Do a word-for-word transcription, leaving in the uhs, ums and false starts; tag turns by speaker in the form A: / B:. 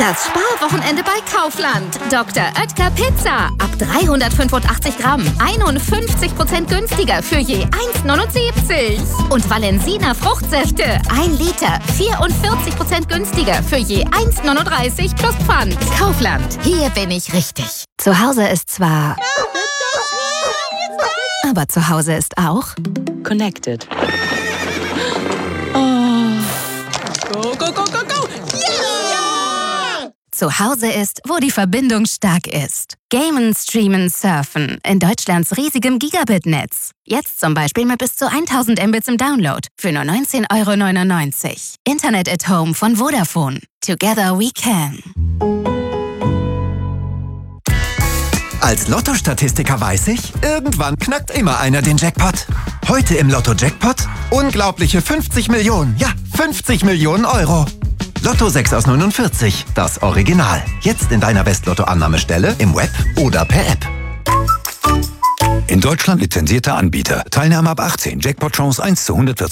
A: Das Sparwochenende bei Kaufland. Doktor Oetker Pizza. Ab dreihundertfünfundachtzig Gramm. einundfünfzig Prozent günstiger für je eins neunundsiebzig. Und Valensina Fruchtsäfte. ein Liter. vierundvierzig Prozent günstiger für je eins neununddreißig plus Pfand. Kaufland. Hier bin ich richtig. Zu Hause ist zwar... Aber zu Hause ist auch...
B: Connected.
C: Go, go, go, go, go!
A: Ja! Zu Hause ist, wo die Verbindung stark ist. Gamen, streamen, surfen. In Deutschlands riesigem Gigabit-Netz. Jetzt zum Beispiel mit bis zu tausend Mbits im Download. Für nur neunzehn Euro neunundneunzig. Internet at Home von Vodafone. Together we can.
D: Als Lotto-Statistiker weiß ich, irgendwann knackt immer einer den Jackpot. Heute im Lotto-Jackpot unglaubliche fünfzig Millionen, ja, fünfzig Millionen Euro. Lotto sechs aus neunundvierzig, das Original. Jetzt in deiner West-Lotto-Annahmestelle, im Web oder per App.
E: In Deutschland lizenzierter Anbieter. Teilnahme ab achtzehn. Jackpot-Chance eins zu hundertvierzig.